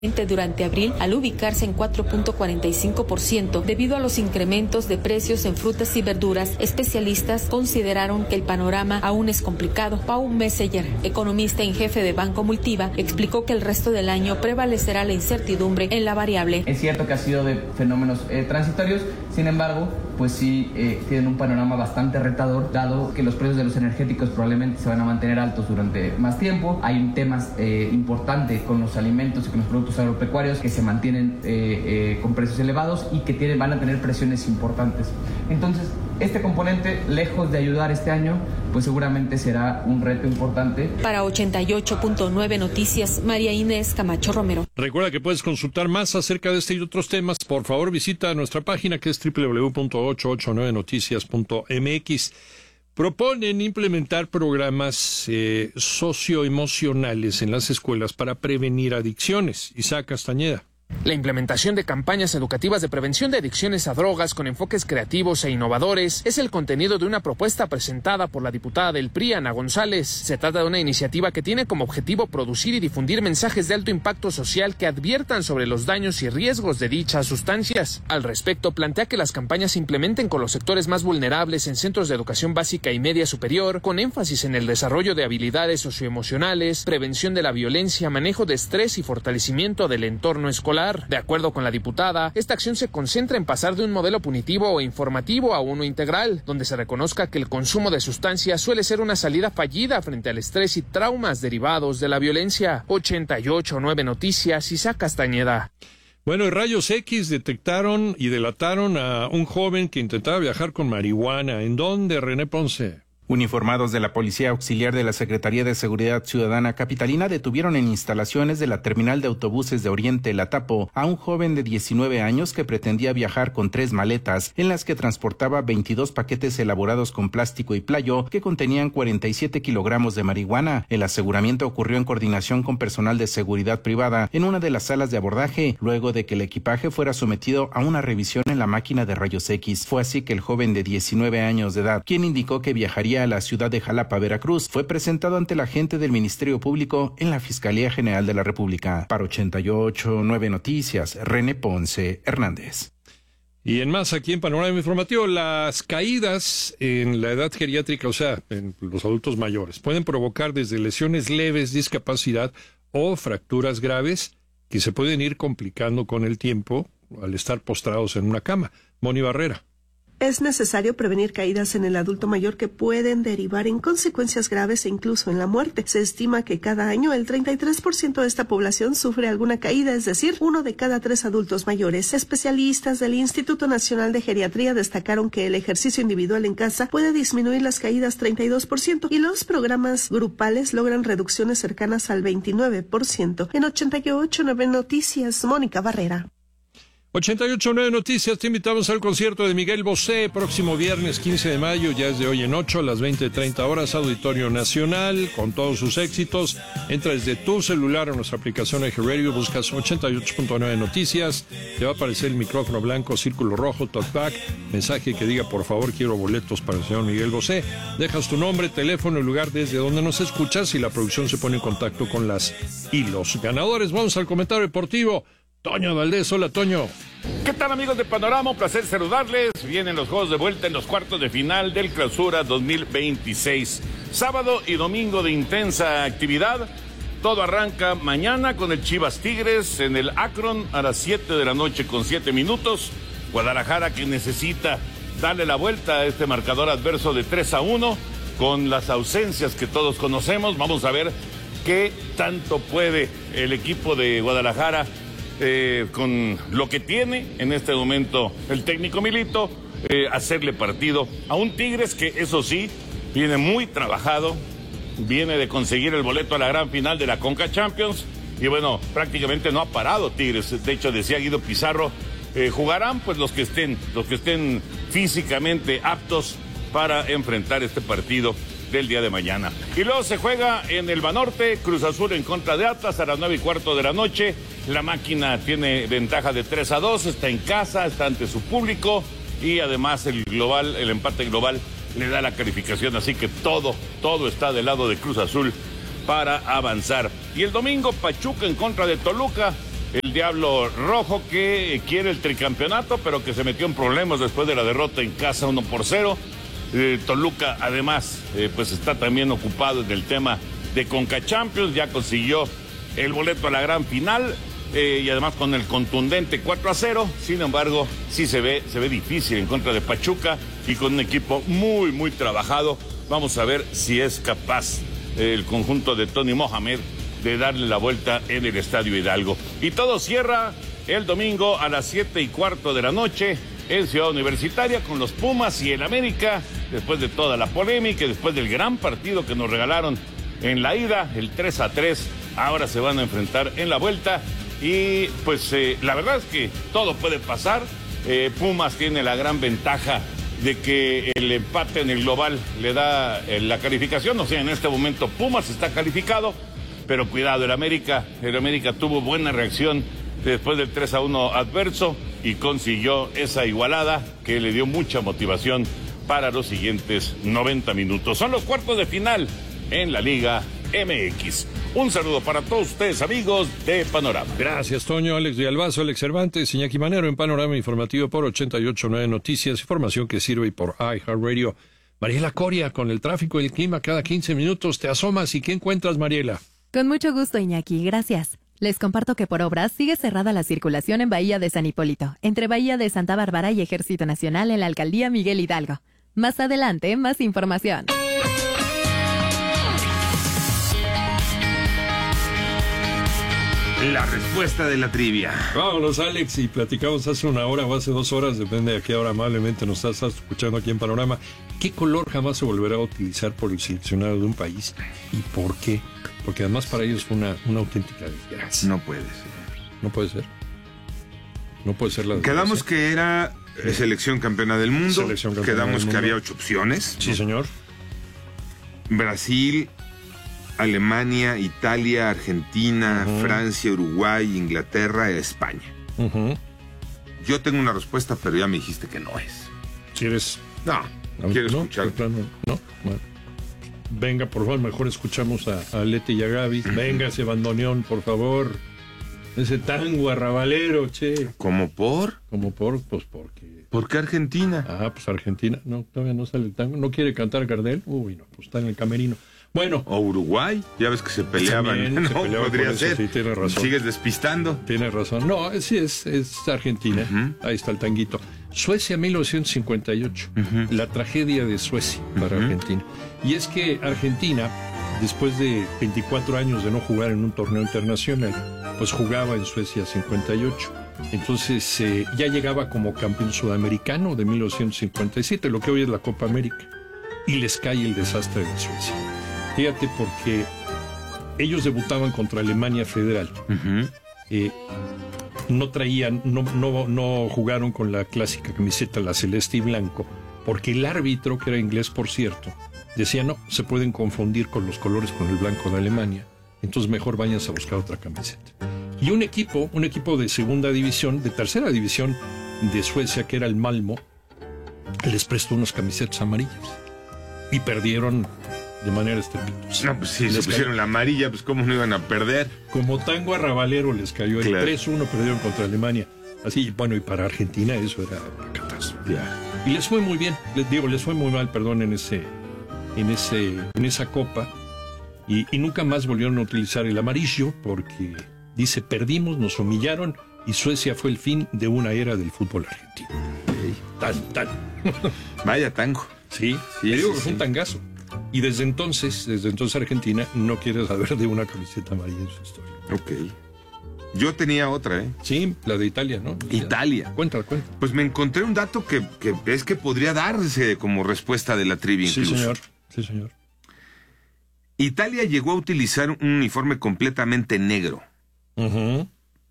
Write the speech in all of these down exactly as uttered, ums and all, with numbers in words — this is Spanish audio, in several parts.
durante abril al ubicarse en cuatro punto cuarenta y cinco por ciento debido a los incrementos de precios en frutas y verduras. Especialistas consideraron que el panorama aún es complicado. Pau Messenger, economista en jefe de Banco Multiva, explicó que el resto del año prevalecerá la incertidumbre en la variable. Es cierto que ha sido de fenómenos eh, transitorios, sin embargo, pues sí eh, tienen un panorama bastante retador, dado que los precios de los energéticos probablemente se van a mantener altos durante más tiempo. Hay un tema eh, importante con los alimentos y con los productos agropecuarios que se mantienen eh, eh, con precios elevados y que tienen, van a tener presiones importantes. Entonces, este componente, lejos de ayudar este año, pues seguramente será un reto importante. Para ochenta y ocho punto nueve Noticias, María Inés Camacho Romero. Recuerda que puedes consultar más acerca de este y otros temas. Por favor, visita nuestra página que es doble u doble u doble u punto ochocientos ochenta y nueve noticias punto m x. Proponen implementar programas eh, socioemocionales en las escuelas para prevenir adicciones. Isaac Castañeda. La implementación de campañas educativas de prevención de adicciones a drogas con enfoques creativos e innovadores es el contenido de una propuesta presentada por la diputada del P R I, Ana González. Se trata de una iniciativa que tiene como objetivo producir y difundir mensajes de alto impacto social que adviertan sobre los daños y riesgos de dichas sustancias. Al respecto, plantea que las campañas se implementen con los sectores más vulnerables en centros de educación básica y media superior, con énfasis en el desarrollo de habilidades socioemocionales, prevención de la violencia, manejo de estrés y fortalecimiento del entorno escolar. De acuerdo con la diputada, esta acción se concentra en pasar de un modelo punitivo o informativo a uno integral, donde se reconozca que el consumo de sustancias suele ser una salida fallida frente al estrés y traumas derivados de la violencia. ochenta y ocho punto nueve Noticias, Isaac Castañeda. Bueno, en Rayos X detectaron y delataron a un joven que intentaba viajar con marihuana. ¿En dónde, René Ponce? Uniformados de la Policía Auxiliar de la Secretaría de Seguridad Ciudadana Capitalina detuvieron en instalaciones de la terminal de autobuses de Oriente La Tapo a un joven de diecinueve años que pretendía viajar con tres maletas en las que transportaba veintidós paquetes elaborados con plástico y playo que contenían cuarenta y siete kilogramos de marihuana. El aseguramiento ocurrió en coordinación con personal de seguridad privada en una de las salas de abordaje, luego de que el equipaje fuera sometido a una revisión en la máquina de rayos X. Fue así que el joven de diecinueve años de edad, quien indicó que viajaría a la ciudad de Jalapa, Veracruz, fue presentado ante la agente del Ministerio Público en la Fiscalía General de la República. Para ochenta y ocho punto nueve Noticias, René Ponce Hernández. Y en más, aquí en Panorama Informativo, las caídas en la edad geriátrica, o sea, en los adultos mayores, pueden provocar desde lesiones leves, discapacidad o fracturas graves que se pueden ir complicando con el tiempo al estar postrados en una cama. Moni Barrera. Es necesario prevenir caídas en el adulto mayor que pueden derivar en consecuencias graves e incluso en la muerte. Se estima que cada año el treinta y tres por ciento de esta población sufre alguna caída, es decir, uno de cada tres adultos mayores. Especialistas del Instituto Nacional de Geriatría destacaron que el ejercicio individual en casa puede disminuir las caídas treinta y dos por ciento y los programas grupales logran reducciones cercanas al veintinueve por ciento. En ochenta y ocho punto nueve Noticias, Mónica Barrera. ochenta y ocho punto nueve Noticias, te invitamos al concierto de Miguel Bosé, próximo viernes quince de mayo, ya es de hoy en ocho, a las veinte treinta horas, Auditorio Nacional, con todos sus éxitos. Entra desde tu celular a nuestra aplicación Eje Radio, buscas ochenta y ocho punto nueve Noticias, te va a aparecer el micrófono blanco, círculo rojo, talkback, mensaje que diga, por favor, quiero boletos para el señor Miguel Bosé. Dejas tu nombre, teléfono, el lugar desde donde nos escuchas y la producción se pone en contacto con las y los ganadores. Vamos al comentario deportivo. Toño Valdés, hola Toño. ¿Qué tal, amigos de Panorama? Un placer saludarles. Vienen los juegos de vuelta en los cuartos de final del Clausura dos mil veintiséis. Sábado y domingo de intensa actividad. Todo arranca mañana con el Chivas Tigres en el Akron a las siete de la noche con siete minutos. Guadalajara, que necesita darle la vuelta a este marcador adverso de tres a uno con las ausencias que todos conocemos. Vamos a ver qué tanto puede el equipo de Guadalajara Eh, con lo que tiene en este momento el técnico Milito, eh, hacerle partido a un Tigres que, eso sí, viene muy trabajado, viene de conseguir el boleto a la gran final de la Conca Champions y bueno, prácticamente no ha parado Tigres. De hecho, decía Guido Pizarro, eh, jugarán pues los que estén, los que estén físicamente aptos para enfrentar este partido del día de mañana. Y luego se juega en el Banorte, Cruz Azul en contra de Atlas a las nueve y cuarto de la noche. La máquina tiene ventaja de tres a dos, está en casa, está ante su público y además el global, el empate global le da la calificación, así que todo, todo está del lado de Cruz Azul para avanzar. Y el domingo Pachuca en contra de Toluca. el Diablo Rojo, que quiere el tricampeonato, pero que se metió en problemas después de la derrota en casa uno por cero. Eh, Toluca, además, eh, pues está también ocupado en el tema de Conca Champions, ya consiguió el boleto a la gran final, eh, y además con el contundente cuatro a cero. Sin embargo, sí se ve, se ve difícil en contra de Pachuca y con un equipo muy, muy trabajado. Vamos a ver si es capaz eh, el conjunto de Tony Mohamed de darle la vuelta en el Estadio Hidalgo. Y todo cierra el domingo a las siete y cuarto de la noche en Ciudad Universitaria con los Pumas y el América, después de toda la polémica, después del gran partido que nos regalaron en la ida, el tres a tres, ahora se van a enfrentar en la vuelta. Y pues eh, la verdad es que todo puede pasar. eh, Pumas tiene la gran ventaja de que el empate en el global le da eh, la calificación. O sea, en este momento Pumas está calificado, pero cuidado, el América, el América tuvo buena reacción después del tres a uno adverso y consiguió esa igualada que le dio mucha motivación para los siguientes noventa minutos. Son los cuartos de final en la Liga M X. Un saludo para todos ustedes, amigos de Panorama. Gracias, Toño. Alex de Albazo, Alex Cervantes, Iñaki Manero en Panorama Informativo por ochenta y ocho punto nueve Noticias, información que sirve y por iHeartRadio. Mariela Coria, con el tráfico y el clima cada quince minutos, te asomas y ¿qué encuentras, Mariela? Con mucho gusto, Iñaki, gracias. Les comparto que por obras sigue cerrada la circulación en Bahía de San Hipólito, entre Bahía de Santa Bárbara y Ejército Nacional en la Alcaldía Miguel Hidalgo. Más adelante, más información. La respuesta de la trivia. Vámonos, Alex, y platicamos hace una hora o hace dos horas, depende de a qué hora amablemente nos estás escuchando aquí en Panorama. ¿Qué color jamás se volverá a utilizar por el seleccionado de un país? ¿Y por qué? Porque además para ellos fue una, una auténtica desgracia. No puede ser. No puede ser. No puede ser la desgracia. Quedamos que era eh, selección campeona del mundo. Selección campeona Quedamos del que mundo. había ocho opciones. Sí, señor. Brasil, Alemania, Italia, Argentina, uh-huh. Francia, Uruguay, Inglaterra, España. Uh-huh. Yo tengo una respuesta, pero ya me dijiste que no es. ¿Quieres? No, quiero no, escuchar. de plano, no, bueno. Venga, por favor, mejor escuchamos a, a Leti y a Gaby. Uh-huh. Venga, ese bandoneón, por favor. Ese tango arrabalero, che. ¿Cómo por? ¿Cómo por? Pues porque... ¿Por qué Argentina? Ah, pues Argentina. No, todavía no sale el tango. ¿No quiere cantar Gardel? Uy, no, pues está en el camerino. Bueno. O Uruguay, ya ves que se peleaban. También, no, se peleaban podría por eso, ser. sí, tiene razón. Sigues despistando. Tiene razón. No, sí, es, es Argentina. Uh-huh. Ahí está el tanguito. Suecia, mil novecientos cincuenta y ocho. Uh-huh. La tragedia de Suecia para uh-huh. Argentina. Y es que Argentina, después de veinticuatro años de no jugar en un torneo internacional, pues jugaba en Suecia cincuenta y ocho. Entonces eh, ya llegaba como campeón sudamericano de mil novecientos cincuenta y siete, lo que hoy es la Copa América. Y les cae el desastre de Suecia. Fíjate, porque ellos debutaban contra Alemania Federal. Uh-huh. Eh, no traían, no, no, no jugaron con la clásica camiseta, la celeste y blanco, porque el árbitro, que era inglés por cierto, decía no, se pueden confundir con los colores con el blanco de Alemania, entonces mejor váyanse a buscar otra camiseta. Y un equipo, un equipo de segunda división, de tercera división de Suecia, que era el Malmo, les prestó unas camisetas amarillas y perdieron de manera estrepitosa. No, pues sí, les se pusieron cayó la amarilla, pues cómo no iban a perder. Como tango arrabalero les cayó el claro. tres uno, perdieron contra Alemania. Así, bueno, y para Argentina eso era una catástrofe. Yeah. Y les fue muy bien, les digo, les fue muy mal, perdón, en ese, en ese, en esa copa. Y, y nunca más volvieron a utilizar el amarillo porque, dice, perdimos, nos humillaron y Suecia fue el fin de una era del fútbol argentino. Okay. Tan, tan. Vaya tango. Sí, sí, te digo sí, que fue sí. un tangazo. Y desde entonces, desde entonces Argentina no quiere saber de una camiseta amarilla en su historia. Ok. Yo tenía otra, ¿eh? Sí, la de Italia, ¿no? Italia. Cuéntala, cuenta. Pues me encontré un dato que, que es que podría darse como respuesta de la trivia incluso. Sí, señor. Sí, señor. Italia llegó a utilizar un uniforme completamente negro. Uh-huh.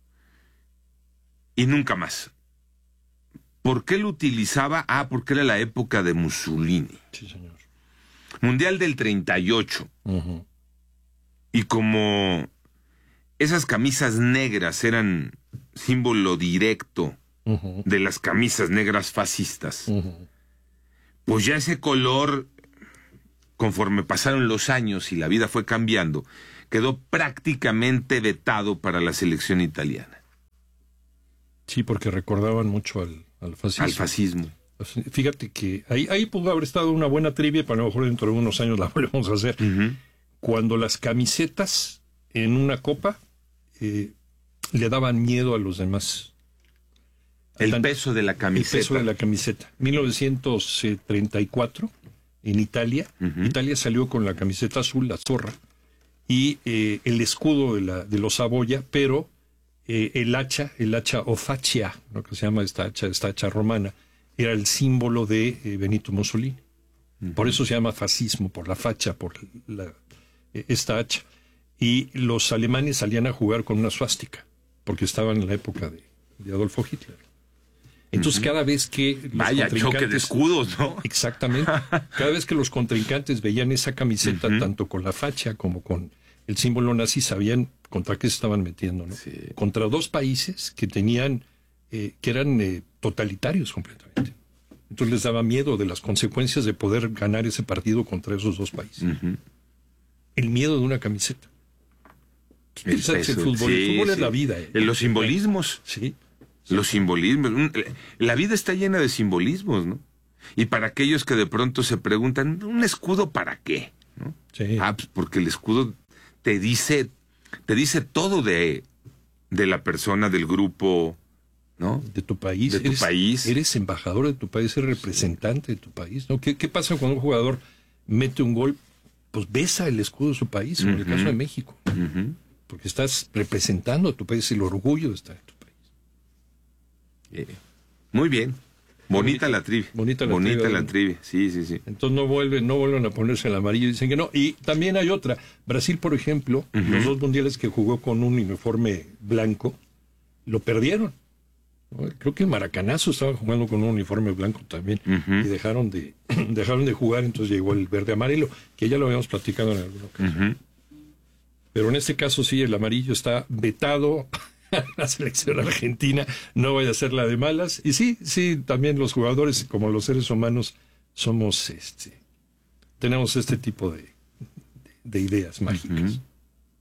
Y nunca más. ¿Por qué lo utilizaba? Ah, porque era la época de Mussolini. Sí, señor. Mundial del treinta y ocho. Uh-huh. Y como esas camisas negras eran símbolo directo uh-huh. de las camisas negras fascistas, uh-huh. pues ya ese color, conforme pasaron los años y la vida fue cambiando, quedó prácticamente vetado para la selección italiana. Sí, porque recordaban mucho al, al fascismo. Al fascismo. Fíjate que ahí, ahí pudo haber estado una buena trivia, pero a lo mejor dentro de unos años la volvemos a hacer. Uh-huh. Cuando las camisetas en una copa eh, le daban miedo a los demás. El Tan, peso de la camiseta. El peso de la camiseta. mil novecientos treinta y cuatro, en Italia. Uh-huh. Italia salió con la camiseta azul, la zorra, y eh, el escudo de, la, de los Saboya, pero eh, el hacha, el hacha o faccia, lo que se llama esta hacha, esta hacha romana, era el símbolo de eh, Benito Mussolini. Uh-huh. Por eso se llama fascismo, por la facha, por la, eh, esta hacha. Y los alemanes salían a jugar con una suástica, porque estaban en la época de, de Adolfo Hitler. Entonces, uh-huh. cada vez que los Vaya choque de escudos, ¿no? Exactamente. Cada vez que los contrincantes veían esa camiseta, uh-huh. tanto con la facha como con el símbolo nazi, sabían contra qué se estaban metiendo, ¿no? Sí. Contra dos países que tenían, eh, que eran eh, totalitarios completamente. Entonces les daba miedo de las consecuencias de poder ganar ese partido contra esos dos países. Uh-huh. El miedo de una camiseta. ¿Qué el, peso, el fútbol? Sí, el fútbol sí. es la vida. ¿eh? Los simbolismos. Sí. Los simbolismos. La vida está llena de simbolismos, ¿no? Y para aquellos que de pronto se preguntan, ¿un escudo para qué? ¿No? Sí. Ah, pues porque el escudo te dice, te dice todo de, de la persona, del grupo, ¿no? De tu país. De tu eres, país. Eres embajador de tu país, eres representante de tu país, ¿no? ¿Qué, qué pasa cuando un jugador mete un gol? Pues besa el escudo de su país, uh-huh. en el caso de México. Uh-huh. Porque estás representando a tu país, el orgullo de estar en tu país. Eh, muy bien. Bonita, bonita la trivia. Bonita la bonita trivia. la trivia, sí, sí, sí. Entonces no vuelven, no vuelven a ponerse el amarillo, dicen que no. Y también hay otra. Brasil, por ejemplo, uh-huh. los dos mundiales que jugó con un uniforme blanco, lo perdieron. Creo que el Maracanazo estaba jugando con un uniforme blanco también, uh-huh. y dejaron de dejaron de jugar, entonces llegó el verde amarelo, que ya lo habíamos platicado en alguna ocasión. Uh-huh. Pero en este caso sí, el amarillo está vetado a la selección argentina, no vaya a ser la de malas. Y sí, sí, también los jugadores, como los seres humanos, somos, este, tenemos este tipo de, de, de ideas mágicas. Uh-huh.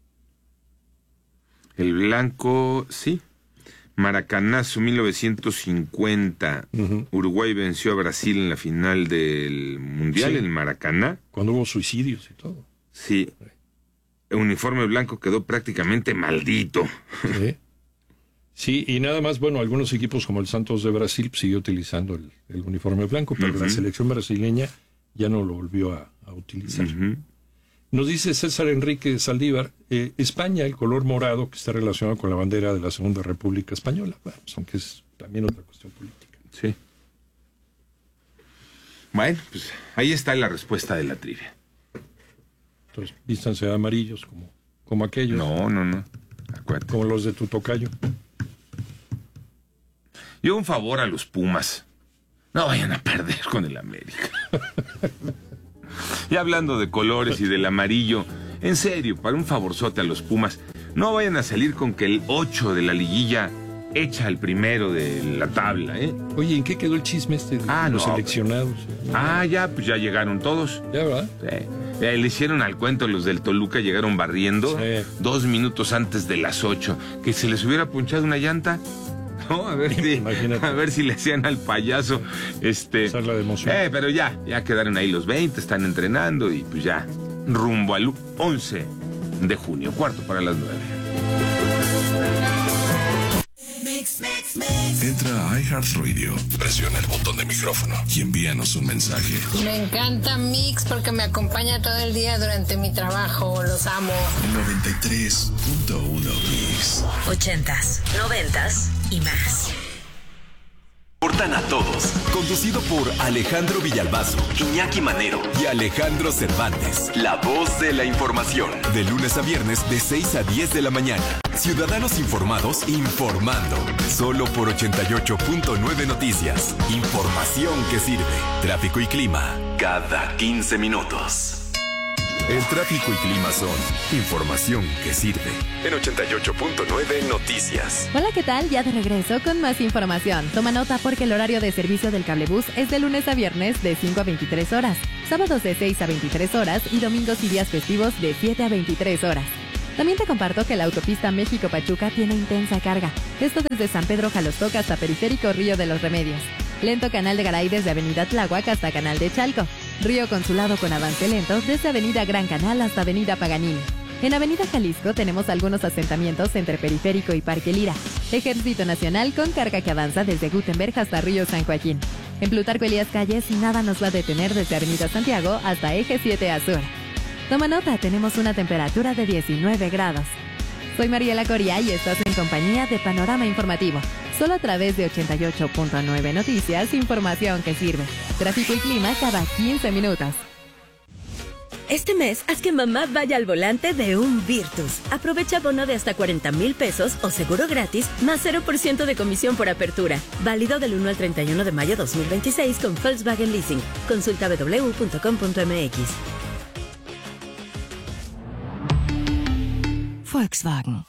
El blanco, sí. Maracanazo, mil novecientos cincuenta. Uh-huh. Uruguay venció a Brasil en la final del Mundial, sí. en Maracaná. Cuando hubo suicidios y todo. Sí. El uniforme blanco quedó prácticamente maldito. Sí. Sí, y nada más, bueno, algunos equipos como el Santos de Brasil pues, siguió utilizando el, el uniforme blanco, pero uh-huh. la selección brasileña ya no lo volvió a, a utilizar. Uh-huh. Nos dice César Enrique Saldívar, eh, España, el color morado que está relacionado con la bandera de la Segunda República Española, bueno, pues, aunque es también otra cuestión política. Sí. Bueno, pues ahí está la respuesta de la trivia. Entonces, vístanse de amarillos como, como aquellos. No, no, no. Acuérdate. Como los de tu tocayo. Yo un favor a los Pumas. No vayan a perder con el América. Y hablando de colores y del amarillo, en serio, para un favorzote a los Pumas, no vayan a salir con que el ocho de la liguilla echa al primero de la tabla, ¿eh? Oye, ¿en qué quedó el chisme este de ah, los no, seleccionados? Ah, ya, pues ya llegaron todos. ¿Ya, verdad? Sí. Eh, le hicieron al cuento, los del Toluca llegaron barriendo sí. dos minutos antes de las ocho. Que se les hubiera punchado una llanta... No, a ver si, a ver si le hacían al payaso, este, la de emoción. Eh, pero ya, ya quedaron ahí los veinte, están entrenando y pues ya, rumbo al once de junio, cuarto para las nueve. Entra a iHeartRadio, presiona el botón de micrófono y envíanos un mensaje. Me encanta Mix porque me acompaña todo el día durante mi trabajo, los amo. noventa y tres punto uno Mix. Ochentas, noventas y más. Portan a todos, conducido por Alejandro Villalbazo, Iñaki Manero y Alejandro Cervantes. La voz de la información. De lunes a viernes de seis a diez de la mañana. Ciudadanos informados, informando. Solo por ochenta y ocho punto nueve Noticias. Información que sirve. Tráfico y clima cada quince minutos. El tráfico y clima son información que sirve. En ochenta y ocho punto nueve Noticias. Hola, ¿qué tal? Ya de regreso con más información. Toma nota porque el horario de servicio del cablebús es de lunes a viernes de cinco a veintitrés horas, sábados de seis a veintitrés horas y domingos y días festivos de siete a veintitrés horas. También te comparto que la autopista México-Pachuca tiene intensa carga. Esto desde San Pedro Jalostoc hasta Periférico Río de los Remedios. Lento Canal de Garay desde Avenida Tláhuac hasta Canal de Chalco. Río Consulado con avance lento desde Avenida Gran Canal hasta Avenida Paganini. En Avenida Jalisco tenemos algunos asentamientos entre Periférico y Parque Lira. Ejército Nacional con carga que avanza desde Gutenberg hasta Río San Joaquín. En Plutarco Elías Calles nada nos va a detener desde Avenida Santiago hasta Eje siete a Sur. Toma nota, tenemos una temperatura de diecinueve grados. Soy Mariela Coria y estás en compañía de Panorama Informativo. Solo a través de ochenta y ocho punto nueve Noticias, información que sirve. Tráfico y clima cada quince minutos. Este mes, haz que mamá vaya al volante de un Virtus. Aprovecha bono de hasta cuarenta mil pesos o seguro gratis, más cero por ciento de comisión por apertura. Válido del uno al treinta y uno de mayo de dos mil veintiséis con Volkswagen Leasing. Consulta doble u doble u punto com punto m x. Volkswagen.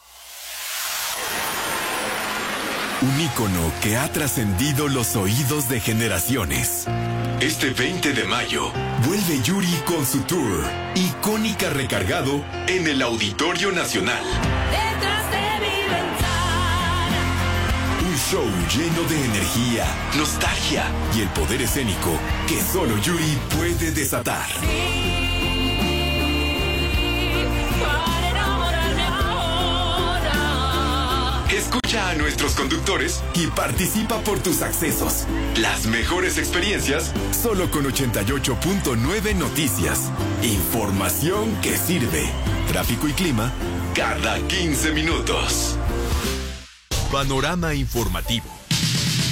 Un ícono que ha trascendido los oídos de generaciones. Este veinte de mayo, vuelve Yuri con su tour, Icónica Recargado, en el Auditorio Nacional. Detrás de mi ventana. Un show lleno de energía, nostalgia y el poder escénico que solo Yuri puede desatar. Sí, para enamorarme ahora. Escucha a nuestros conductores y participa por tus accesos. Las mejores experiencias solo con ochenta y ocho punto nueve Noticias. Información que sirve. Tráfico y clima cada quince minutos. Panorama informativo.